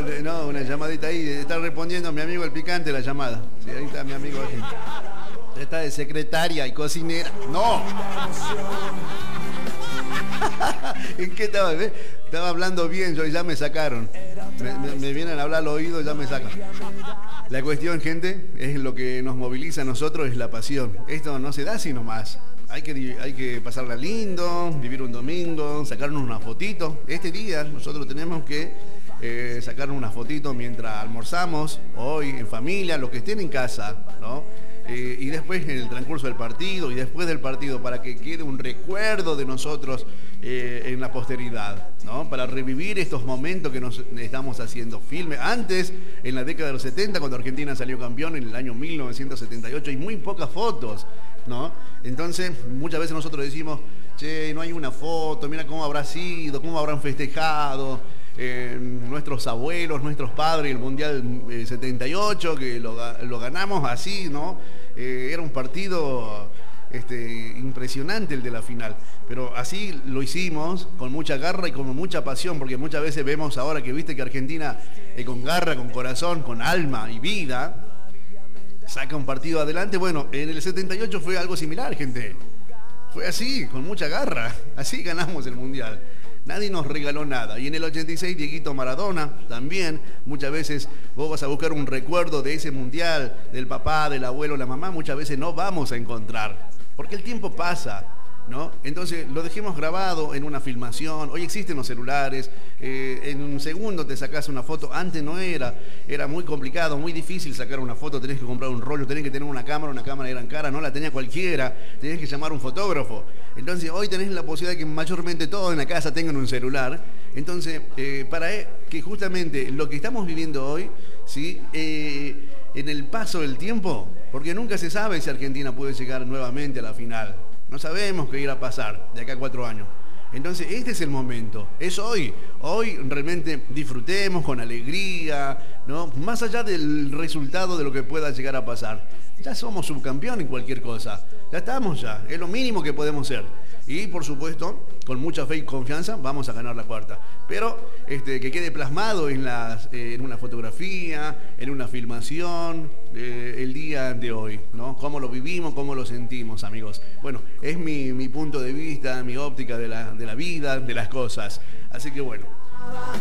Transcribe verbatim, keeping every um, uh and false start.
no, una llamadita ahí. Está respondiendo mi amigo el picante la llamada. Sí, ahí está mi amigo aquí. Está de secretaria y cocinera. ¡No! ¿En qué estaba? ¿Ves? Estaba hablando bien yo y ya me sacaron. Me, me, me vienen a hablar al oído y ya me sacan. La cuestión, gente, es lo que nos moviliza a nosotros, es la pasión. Esto no se da así nomás. Hay que, hay que pasarla lindo, vivir un domingo, sacarnos una fotito. Este día nosotros tenemos que eh, sacarnos una fotito mientras almorzamos, hoy en familia, los que estén en casa, ¿no? Eh, y después en el transcurso del partido y después del partido para que quede un recuerdo de nosotros eh, en la posteridad, ¿no? Para revivir estos momentos que nos estamos haciendo filme. Antes, en la década de los setenta, cuando Argentina salió campeón en el año mil novecientos setenta y ocho, hay muy pocas fotos, ¿no? Entonces, muchas veces nosotros decimos, che, no hay una foto, mira cómo habrá sido, cómo habrán festejado. Eh, nuestros abuelos, nuestros padres, el Mundial eh, setenta y ocho, que lo, lo ganamos así, ¿no? Eh, era un partido este, impresionante el de la final, pero así lo hicimos, con mucha garra y con mucha pasión, porque muchas veces vemos ahora que viste que Argentina, eh, con garra, con corazón, con alma y vida, saca un partido adelante. Bueno, en el setenta y ocho fue algo similar, gente. Fue así, con mucha garra, así ganamos el Mundial. Nadie nos regaló nada. Y en el ochenta y seis, Dieguito Maradona, también, muchas veces vos vas a buscar un recuerdo de ese mundial, del papá, del abuelo, la mamá, muchas veces no vamos a encontrar. Porque el tiempo pasa, ¿no? Entonces lo dejemos grabado en una filmación. Hoy existen los celulares, eh, en un segundo te sacás una foto. Antes no era, era muy complicado, muy difícil sacar una foto. Tenés que comprar un rollo, tenés que tener una cámara, una cámara de gran cara, no la tenía cualquiera, tenés que llamar a un fotógrafo. Entonces hoy tenés la posibilidad de que mayormente todos en la casa tengan un celular. Entonces, eh, para que justamente lo que estamos viviendo hoy, ¿sí? Eh, en el paso del tiempo, porque nunca se sabe si Argentina puede llegar nuevamente a la final. No sabemos qué irá a pasar de acá a cuatro años. Entonces, este es el momento, es hoy. Hoy realmente disfrutemos con alegría, ¿no? Más allá del resultado de lo que pueda llegar a pasar. Ya somos subcampeón en cualquier cosa. Ya estamos ya, es lo mínimo que podemos ser. Y por supuesto, con mucha fe y confianza, vamos a ganar la cuarta. Pero este, que quede plasmado en, las, eh, en una fotografía, en una filmación, eh, el día de hoy, ¿no? Cómo lo vivimos, cómo lo sentimos, amigos. Bueno, es mi, mi punto de vista, mi óptica de la, de la vida, de las cosas. Así que bueno.